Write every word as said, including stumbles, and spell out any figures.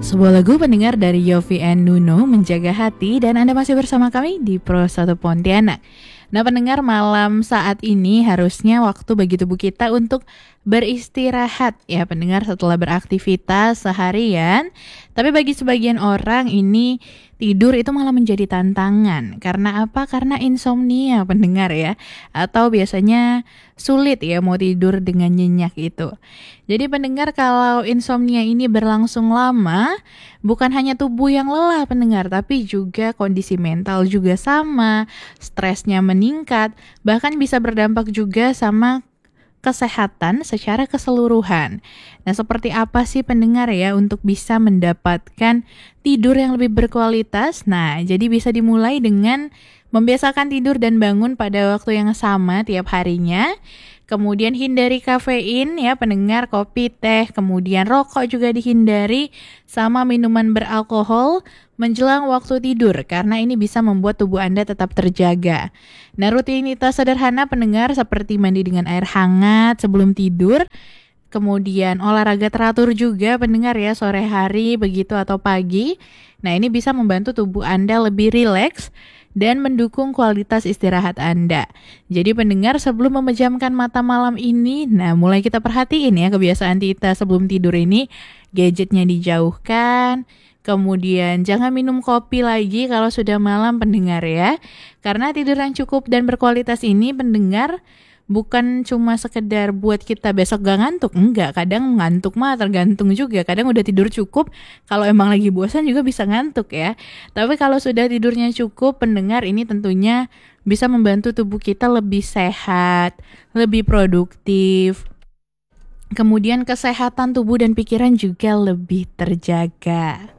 Sebuah lagu pendengar dari Yovie and Nuno, Menjaga Hati, dan Anda masih bersama kami di Pro satu Pontianak. Nah pendengar, malam saat ini harusnya waktu bagi tubuh kita untuk beristirahat ya pendengar setelah beraktivitas seharian. Tapi bagi sebagian orang ini tidur itu malah menjadi tantangan. Karena apa? Karena insomnia pendengar ya. Atau biasanya sulit ya mau tidur dengan nyenyak itu. Jadi pendengar, kalau insomnia ini berlangsung lama, bukan hanya tubuh yang lelah pendengar, tapi juga kondisi mental juga sama, stresnya meningkat, bahkan bisa berdampak juga sama kesehatan secara keseluruhan. Nah, seperti apa sih pendengar ya untuk bisa mendapatkan tidur yang lebih berkualitas? Nah, jadi bisa dimulai dengan membiasakan tidur dan bangun pada waktu yang sama tiap harinya. Kemudian hindari kafein ya pendengar, kopi, teh, kemudian rokok juga dihindari, sama minuman beralkohol menjelang waktu tidur karena ini bisa membuat tubuh Anda tetap terjaga. Nah, rutinitas sederhana pendengar seperti mandi dengan air hangat sebelum tidur, kemudian olahraga teratur juga pendengar ya sore hari begitu atau pagi. Nah, ini bisa membantu tubuh Anda lebih rileks dan mendukung kualitas istirahat Anda. Jadi pendengar, sebelum memejamkan mata malam ini, nah mulai kita perhatiin ya kebiasaan kita sebelum tidur ini, gadgetnya dijauhkan, kemudian jangan minum kopi lagi kalau sudah malam pendengar ya. Karena tidur yang cukup dan berkualitas ini pendengar, bukan cuma sekedar buat kita besok gak ngantuk, enggak, kadang ngantuk mah tergantung juga, kadang udah tidur cukup, kalau emang lagi bosan juga bisa ngantuk ya. Tapi kalau sudah tidurnya cukup pendengar, ini tentunya bisa membantu tubuh kita lebih sehat, lebih produktif, kemudian kesehatan tubuh dan pikiran juga lebih terjaga.